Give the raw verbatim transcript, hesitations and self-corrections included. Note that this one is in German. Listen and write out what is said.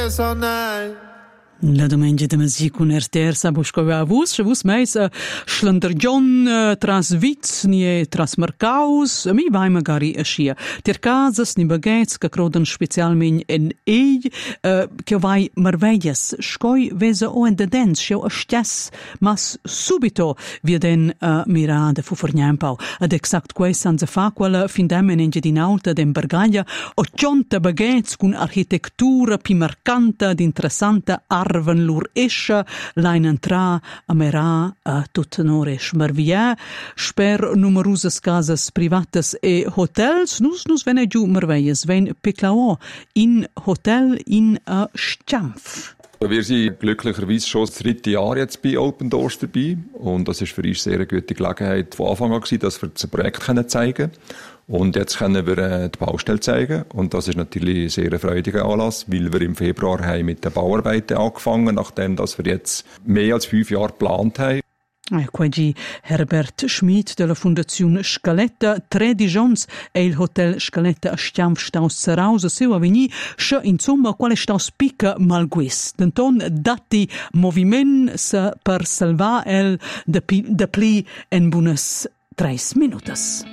La domenica de mesi con R T R sa buscava a vus, se vus meis a schlandergion tras Witz nie tras Marcaus, mi vai magari a schia. Ter casas ni baguettes che croden specialment en ei che vai marveglias, scoi vesa o en de dens, schau a stes, mas subito via den uh, mirada fu forniampau. Ad exact quei sanza fa quella findemen en gedinauta den Bargaglia o cionta baguettes con architettura pi marcanta d'interessanta arven lur escha leinen tra a mera a tut norisch marvia sper numerosas casas privatas e hotels nus nus vene giù marveias ven peclao in hotel in a Stampf. Wir sind glücklicherweise schon das dritte Jahr jetzt bei Open Doors dabei und das ist für uns sehr eine gute Gelegenheit von Anfang an gewesen, dass wir das Projekt können zeigen und jetzt können wir äh, die Baustelle zeigen und das ist natürlich ein sehr freudiger Anlass, weil wir im Februar haben mit den Bauarbeiten angefangen, nachdem dass wir jetzt mehr als fünf Jahre geplant haben. Quegi Herbert Schmid della Fondazione Scaletta, tre digions e il Hotel Scaletta a Stiamf staus Zerausa seu aveni, sche insomma quale staus pica malguis. Denton dati moviment se per salvar el de, de pli en bunas tres minutas.